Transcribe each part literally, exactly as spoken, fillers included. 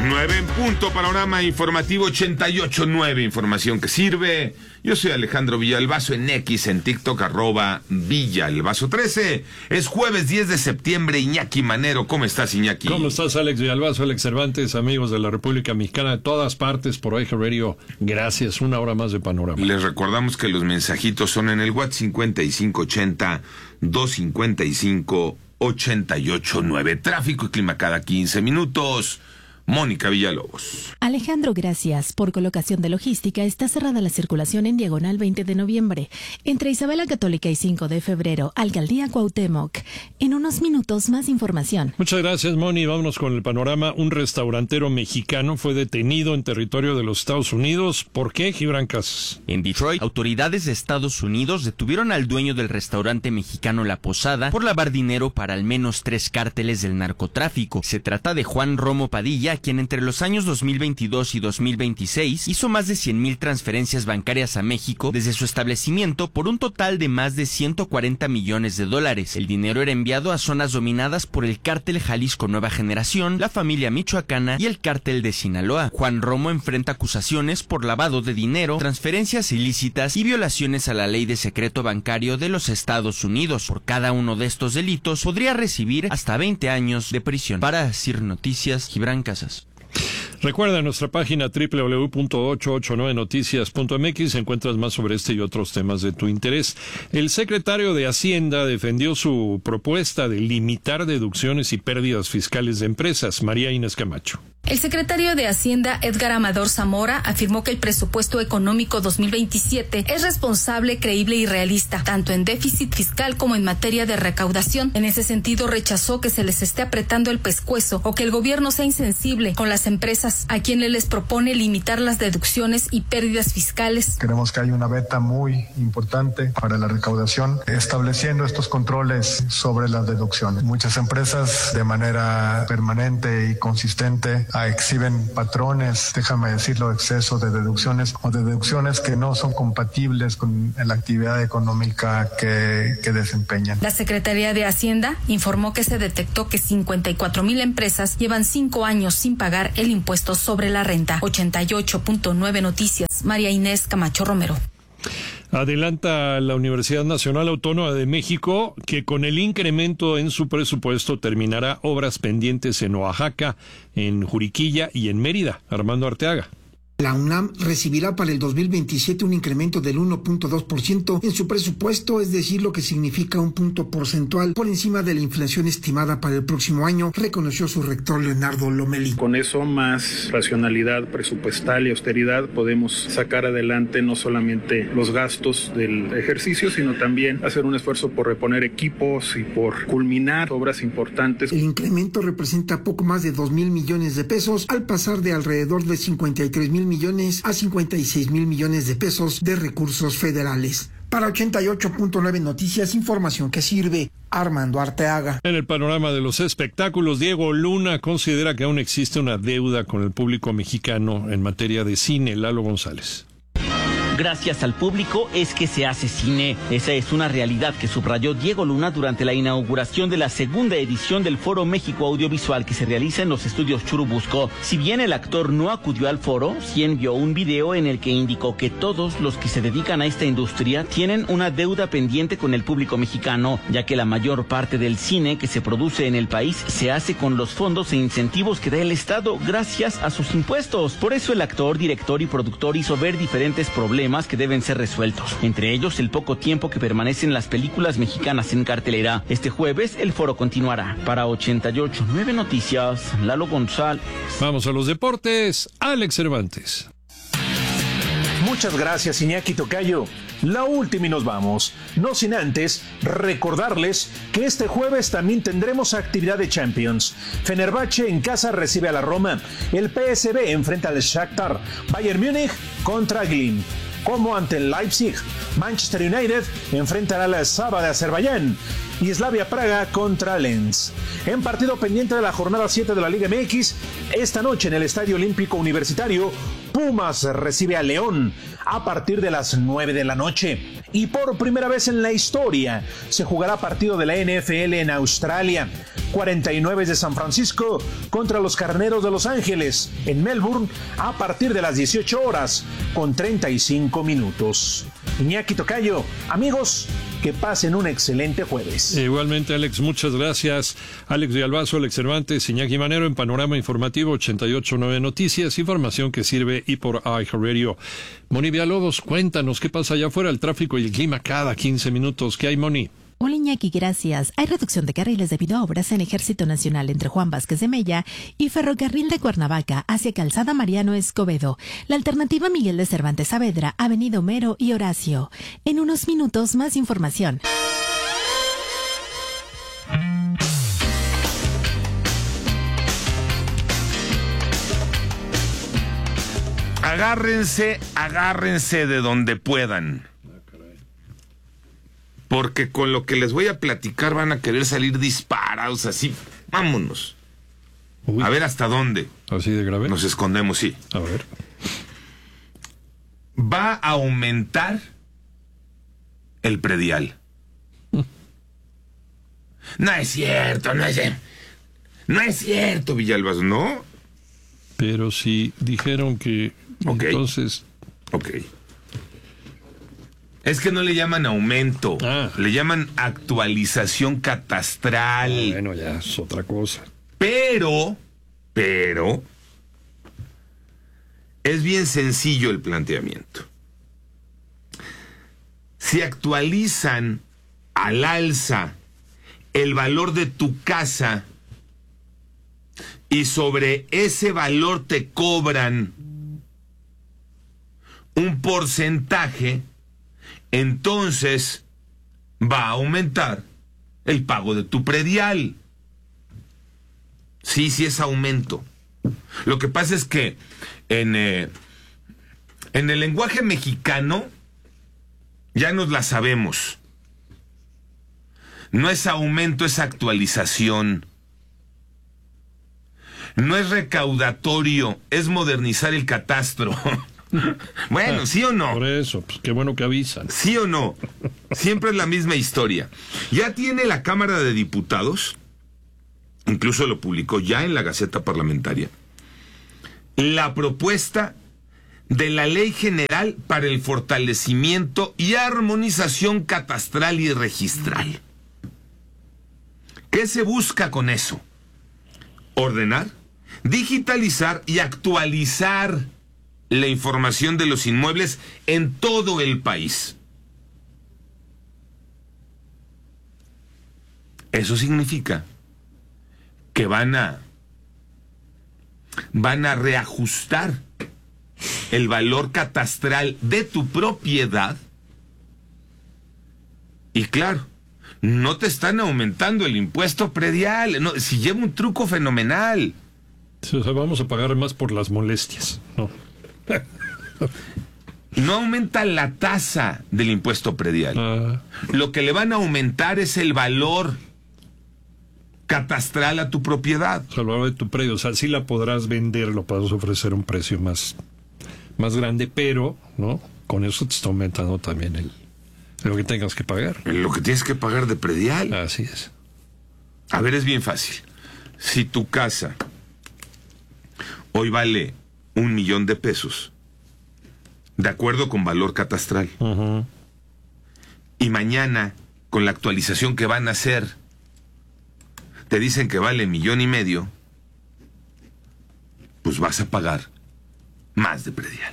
nueve en punto, panorama informativo ochenta y ocho punto nueve, información que sirve. Yo soy Alejandro Villalbazo en X, en TikTok, arroba Villalbazo trece. Es jueves diez de septiembre, Iñaki Manero. ¿Cómo estás, Iñaki? ¿Cómo estás, Alex Villalbazo, Alex Cervantes, amigos de la República Mexicana de todas partes por Eje Radio? Gracias, una hora más de panorama. Les recordamos que los mensajitos son en el WhatsApp cincuenta y cinco ochenta, doscientos cincuenta y cinco, ochenta y ocho nueve. Tráfico y clima cada quince minutos. Mónica Villalobos. Alejandro, gracias. Por colocación de logística, está cerrada la circulación en diagonal veinte de noviembre, entre Isabel la Católica y cinco de febrero, Alcaldía Cuauhtémoc. En unos minutos, más información. Muchas gracias, Moni. Vámonos con el panorama. Un restaurantero mexicano fue detenido en territorio de los Estados Unidos. ¿Por qué, Gibran Casas? En Detroit, autoridades de Estados Unidos detuvieron al dueño del restaurante mexicano La Posada por lavar dinero para al menos tres cárteles del narcotráfico. Se trata de Juan Romo Padilla, quien entre los años dos mil veintidós y dos mil veintiséis hizo más de cien mil transferencias bancarias a México desde su establecimiento por un total de más de ciento cuarenta millones de dólares. El dinero era enviado a zonas dominadas por el cártel Jalisco Nueva Generación, la familia michoacana y el cártel de Sinaloa. Juan Romo enfrenta acusaciones por lavado de dinero, transferencias ilícitas y violaciones a la ley de secreto bancario de los Estados Unidos. Por cada uno de estos delitos podría recibir hasta veinte años de prisión. Para Sir Noticias, Gibran Casas. Recuerda nuestra página doble u doble u doble u punto ochocientos ochenta y nueve noticias punto m x. Encuentras más sobre este y otros temas de tu interés. El secretario de Hacienda defendió su propuesta de limitar deducciones y pérdidas fiscales de empresas. María Inés Camacho. El secretario de Hacienda, Edgar Amador Zamora, afirmó que el presupuesto económico dos mil veintisiete es responsable, creíble y realista, tanto en déficit fiscal como en materia de recaudación. En ese sentido, rechazó que se les esté apretando el pescuezo o que el gobierno sea insensible con las empresas, a quienes les propone limitar las deducciones y pérdidas fiscales. Queremos que haya una beta muy importante para la recaudación, estableciendo estos controles sobre las deducciones. Muchas empresas, de manera permanente y consistente, exhiben patrones, déjame decirlo, exceso de deducciones o de deducciones que no son compatibles con la actividad económica que, que desempeñan. La Secretaría de Hacienda informó que se detectó que cincuenta y cuatro mil empresas llevan cinco años sin pagar el impuesto sobre la renta. ochenta y ocho punto nueve Noticias, María Inés Camacho Romero. Adelanta la Universidad Nacional Autónoma de México que con el incremento en su presupuesto terminará obras pendientes en Oaxaca, en Juriquilla y en Mérida. Armando Arteaga. La UNAM recibirá para el dos mil veintisiete un incremento del uno punto dos por ciento en su presupuesto, es decir, lo que significa un punto porcentual por encima de la inflación estimada para el próximo año, reconoció su rector Leonardo Lomelí. Con eso, más racionalidad presupuestal y austeridad, podemos sacar adelante no solamente los gastos del ejercicio, sino también hacer un esfuerzo por reponer equipos y por culminar obras importantes. El incremento representa poco más de dos mil millones de pesos, al pasar de alrededor de cincuenta y tres mil millones a cincuenta y seis mil millones de pesos de recursos federales. Para ochenta y ocho punto nueve Noticias, información que sirve. Armando Arteaga. En el panorama de los espectáculos, Diego Luna considera que aún existe una deuda con el público mexicano en materia de cine. Lalo González. Gracias al público es que se hace cine. Esa es una realidad que subrayó Diego Luna durante la inauguración de la segunda edición del Foro México Audiovisual que se realiza en los estudios Churubusco. Si bien el actor no acudió al foro, sí envió un video en el que indicó que todos los que se dedican a esta industria tienen una deuda pendiente con el público mexicano, ya que la mayor parte del cine que se produce en el país se hace con los fondos e incentivos que da el Estado gracias a sus impuestos. Por eso el actor, director y productor hizo ver diferentes problemas que deben ser resueltos, entre ellos el poco tiempo que permanecen las películas mexicanas en cartelera. Este jueves el foro continuará. Para ochenta y ocho punto nueve Noticias, Lalo González. Vamos a los deportes, Alex Cervantes. Muchas gracias, Iñaki Tocayo. La última y nos vamos. No sin antes recordarles que este jueves también tendremos actividad de Champions. Fenerbahce en casa recibe a la Roma. El P S V enfrenta al Shakhtar. Bayern Múnich contra Glimt. Como ante el Leipzig. Manchester United enfrentará a la Saba de Azerbaiyán. Y Slavia Praga contra Lens. En partido pendiente de la jornada siete de la Liga M X, esta noche en el Estadio Olímpico Universitario, Pumas recibe a León a partir de las nueve de la noche. Y por primera vez en la historia se jugará partido de la N F L en Australia. cuarenta y nueve de San Francisco contra los Carneros de Los Ángeles en Melbourne a partir de las dieciocho horas con treinta y cinco minutos. Iñaki Tocayo, amigos, que pasen un excelente jueves. Igualmente, Alex, muchas gracias. Alex Villalbazo, Alex Cervantes, Iñaki Manero en Panorama Informativo ochenta y ocho punto nueve Noticias, información que sirve y por iHeartRadio. Moni Villalobos, cuéntanos qué pasa allá afuera, el tráfico y el clima cada quince minutos. ¿Qué hay, Moni? Hola Iñaki, gracias. Hay reducción de carriles debido a obras en Ejército Nacional entre Juan Vázquez de Mella y Ferrocarril de Cuernavaca hacia Calzada Mariano Escobedo. La alternativa Miguel de Cervantes Saavedra, Avenida Homero y Horacio. En unos minutos más información. Agárrense, agárrense de donde puedan. Porque con lo que les voy a platicar van a querer salir disparados así. Vámonos. Uy. A ver hasta dónde. ¿Así de grave? Nos escondemos, sí. A ver. Va a aumentar el predial. No es cierto, no es cierto. No es cierto, Villalbazo, ¿no? Pero si dijeron que... Okay. Entonces... Ok. Es que no le llaman aumento, ah. le llaman actualización catastral. Ah, bueno, ya es otra cosa. Pero, pero, es bien sencillo el planteamiento. Si actualizan al alza el valor de tu casa y sobre ese valor te cobran un porcentaje, entonces va a aumentar el pago de tu predial. Sí, sí es aumento. Lo que pasa es que en, eh, en el lenguaje mexicano ya nos la sabemos. No es aumento, es actualización. No es recaudatorio, es modernizar el catastro. Bueno, ¿sí o no? Por eso, pues qué bueno que avisan. ¿Sí o no? Siempre es la misma historia. Ya tiene la Cámara de Diputados, incluso lo publicó ya en la Gaceta Parlamentaria, la propuesta de la Ley General para el Fortalecimiento y Armonización Catastral y Registral. ¿Qué se busca con eso? Ordenar, digitalizar y actualizar la información de los inmuebles en todo el país. Eso significa que van a van a reajustar el valor catastral de tu propiedad y claro, no te están aumentando el impuesto predial, no, si lleva un truco fenomenal. O sea, vamos a pagar más por las molestias, ¿no? No aumenta la tasa del impuesto predial. Ah. Lo que le van a aumentar es el valor catastral a tu propiedad. O sea, el valor de tu predio. O sea, sí la podrás vender, lo podrás ofrecer a un precio más, más grande, pero, ¿no? Con eso te está aumentando también el, lo que tengas que pagar. Lo que tienes que pagar de predial. Así es. A ver, es bien fácil. Si tu casa hoy vale un millón de pesos, de acuerdo con valor catastral. Uh-huh. Y mañana, con la actualización que van a hacer, te dicen que vale millón y medio, pues vas a pagar más de predial.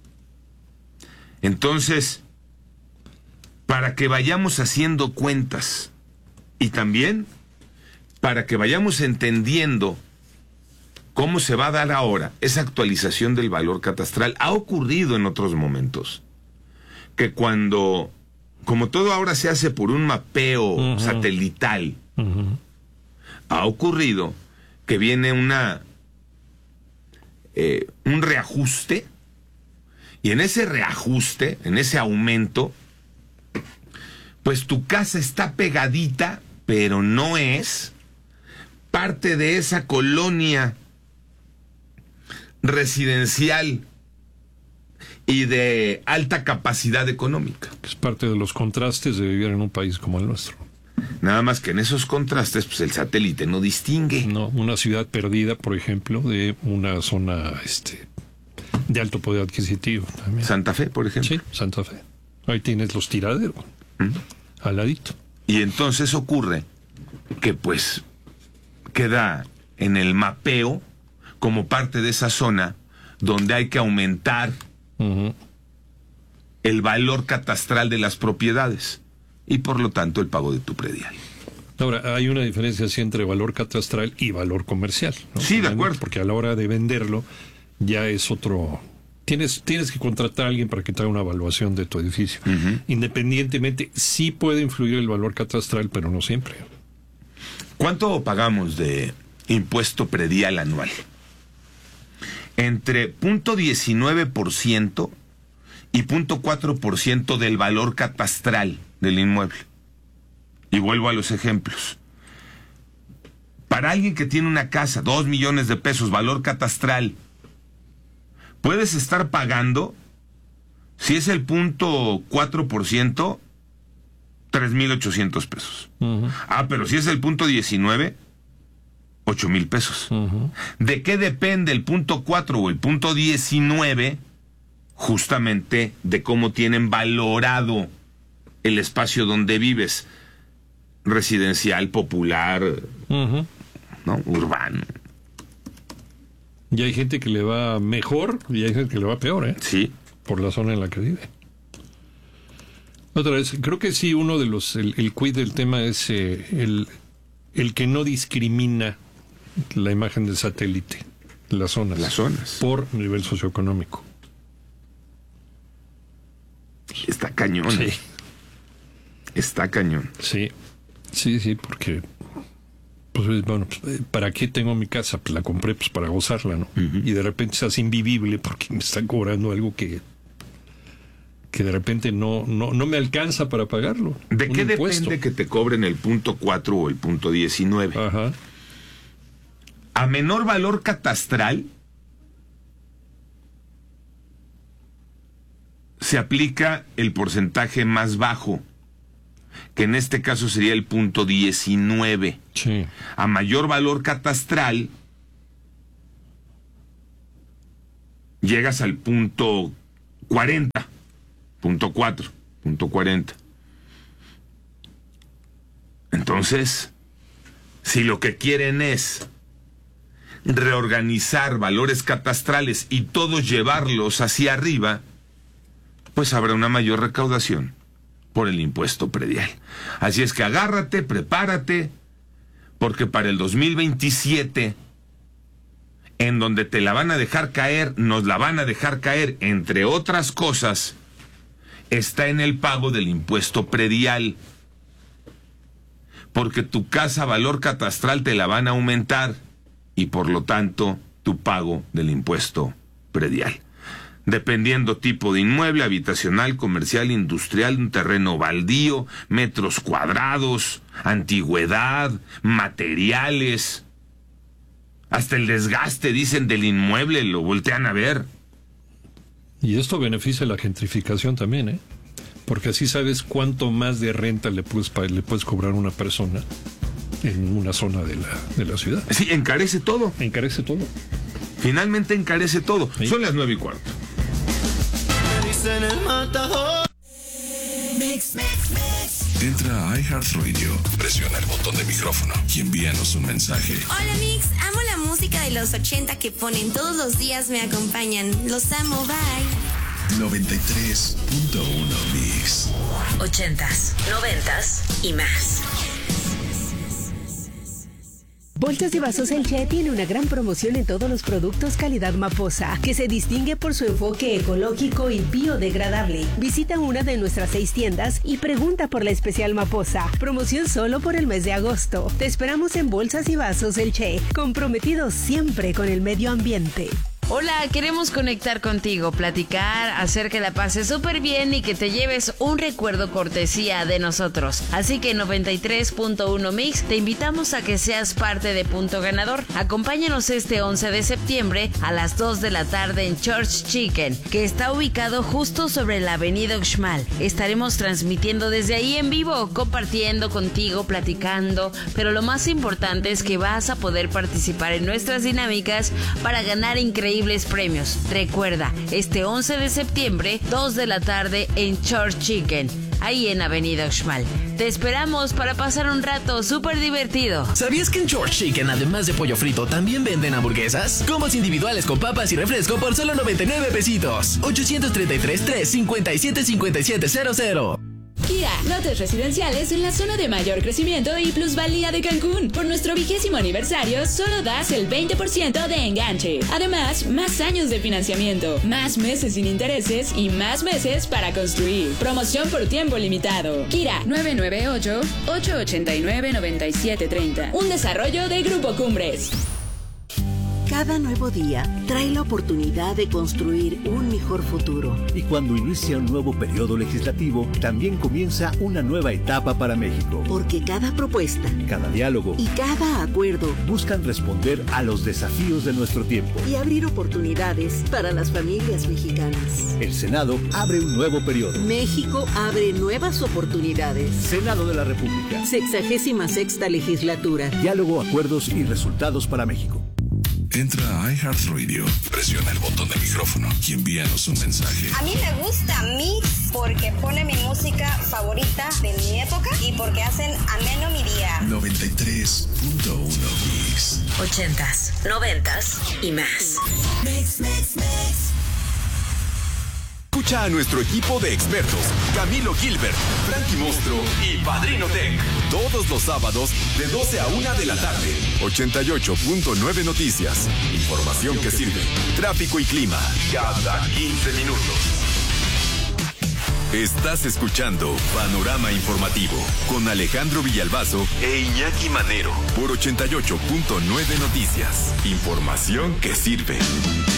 Entonces, para que vayamos haciendo cuentas y también para que vayamos entendiendo ¿cómo se va a dar ahora esa actualización del valor catastral? Ha ocurrido en otros momentos que cuando, como todo ahora se hace por un mapeo uh-huh. satelital, uh-huh. ha ocurrido que viene una eh, un reajuste y en ese reajuste, en ese aumento, pues tu casa está pegadita, pero no es parte de esa colonia residencial y de alta capacidad económica. Es parte de los contrastes de vivir en un país como el nuestro. Nada más que en esos contrastes, pues el satélite no distingue. No, una ciudad perdida, por ejemplo, de una zona este, de alto poder adquisitivo también. Santa Fe, por ejemplo. Sí, Santa Fe. Ahí tienes los tiraderos, ¿Mm? al ladito. Y entonces ocurre que pues queda en el mapeo como parte de esa zona donde hay que aumentar uh-huh. el valor catastral de las propiedades y por lo tanto el pago de tu predial. Ahora, hay una diferencia así entre valor catastral y valor comercial, ¿no? Sí, de acuerdo. Porque a la hora de venderlo ya es otro... Tienes, tienes que contratar a alguien para que te haga una evaluación de tu edificio. Uh-huh. Independientemente, sí puede influir el valor catastral, pero no siempre. ¿Cuánto pagamos de impuesto predial anual? Entre punto diecinueve por ciento y punto cuatro por ciento del valor catastral del inmueble. Y vuelvo a los ejemplos. Para alguien que tiene una casa, dos millones de pesos, valor catastral, puedes estar pagando, si es el punto cuatro por ciento, tres mil ochocientos pesos. Uh-huh. Ah, pero si es el punto diecinueve, ocho mil pesos. Uh-huh. ¿De qué depende el punto cuatro o el punto diecinueve? Justamente de cómo tienen valorado el espacio donde vives. Residencial, popular, uh-huh. ¿no? Urbano. Y hay gente que le va mejor y hay gente que le va peor, ¿eh? Sí. Por la zona en la que vive. Otra vez, creo que sí, uno de los, el, el quid del tema es eh, el, el que no discrimina la imagen del satélite, las zonas. Las zonas. Por nivel socioeconómico. Está cañón. Sí. Está cañón. Sí, sí, sí, porque... Pues bueno, ¿para qué tengo mi casa? Pues la compré pues para gozarla, ¿no? Uh-huh. Y de repente se hace invivible porque me están cobrando algo que que de repente no no no me alcanza para pagarlo. ¿De qué impuesto. Depende que te cobren el punto cuatro o el punto diecinueve? Ajá. A menor valor catastral se aplica el porcentaje más bajo, que en este caso sería el punto diecinueve. Sí. A mayor valor catastral, llegas al punto cuarenta, punto cuatro, punto cuarenta. Entonces, si lo que quieren es reorganizar valores catastrales y todos llevarlos hacia arriba, pues habrá una mayor recaudación por el impuesto predial. Así es que agárrate, prepárate, porque para el dos mil veintisiete, en donde te la van a dejar caer, nos la van a dejar caer, entre otras cosas, está en el pago del impuesto predial. Porque tu casa valor catastral te la van a aumentar y por lo tanto tu pago del impuesto predial. Dependiendo tipo de inmueble, habitacional, comercial, industrial, un terreno baldío, metros cuadrados, antigüedad, materiales. Hasta el desgaste, dicen, del inmueble, lo voltean a ver. Y esto beneficia la gentrificación también, ¿eh? Porque así sabes cuánto más de renta le puedes, le puedes cobrar a una persona en una zona de la, de la ciudad. Sí, encarece todo. Encarece todo. Finalmente encarece todo. Sí. Son las nueve y cuarto. Entra a iHeartRadio, presiona el botón de micrófono y envíanos un mensaje. Hola Mix, amo la música de los ochenta que ponen todos los días, me acompañan. Los amo, bye. noventa y tres punto uno Mix. Ochentas, noventas y más. Bolsas y Vasos El Che tiene una gran promoción en todos los productos calidad Maposa, que se distingue por su enfoque ecológico y biodegradable. Visita una de nuestras seis tiendas y pregunta por la especial Maposa. Promoción solo por el mes de agosto. Te esperamos en Bolsas y Vasos El Che, comprometidos siempre con el medio ambiente. Hola, queremos conectar contigo, platicar, hacer que la pases súper bien y que te lleves un recuerdo cortesía de nosotros. Así que noventa y tres punto uno Mix, te invitamos a que seas parte de Punto Ganador. Acompáñanos este once de septiembre a las dos de la tarde en Church Chicken, que está ubicado justo sobre la avenida Uxmal. Estaremos transmitiendo desde ahí en vivo, compartiendo contigo, platicando, pero lo más importante es que vas a poder participar en nuestras dinámicas para ganar increíbles premios. Recuerda, este once de septiembre, dos de la tarde en Church Chicken, ahí en Avenida Uxmal. Te esperamos para pasar un rato súper divertido. ¿Sabías que en Church Chicken, además de pollo frito, también venden hamburguesas? Combos individuales con papas y refresco por solo noventa y nueve pesitos. ochocientos treinta y tres, tres cincuenta y siete, cincuenta y siete cero cero. Kia, lotes residenciales en la zona de mayor crecimiento y plusvalía de Cancún. Por nuestro vigésimo aniversario, solo das el veinte por ciento de enganche. Además, más años de financiamiento, más meses sin intereses y más meses para construir. Promoción por tiempo limitado. Kira, nueve nueve ocho, ocho ocho nueve, nueve siete tres cero. Un desarrollo de Grupo Cumbres. Cada nuevo día trae la oportunidad de construir un mejor futuro. Y cuando inicia un nuevo periodo legislativo, también comienza una nueva etapa para México. Porque cada propuesta, cada diálogo y cada acuerdo buscan responder a los desafíos de nuestro tiempo y abrir oportunidades para las familias mexicanas. El Senado abre un nuevo periodo. México abre nuevas oportunidades. Senado de la República. Sexagésima sexta legislatura. Diálogo, acuerdos y resultados para México. Entra a iHeartRadio, presiona el botón del micrófono y envíanos un mensaje. A mí me gusta Mix porque pone mi música favorita de mi época y porque hacen ameno mi día. noventa y tres punto uno Mix. Ochentas, noventas y más. Mix, mix, mix. Escucha a nuestro equipo de expertos, Camilo Gilbert, Frankie Monstruo y Padrino Tech, todos los sábados de doce a una de la tarde. ochenta y ocho punto nueve Noticias, información que sirve. Tráfico y clima, cada quince minutos. Estás escuchando Panorama Informativo con Alejandro Villalbazo e Iñaki Manero por ochenta y ocho punto nueve Noticias, información que sirve.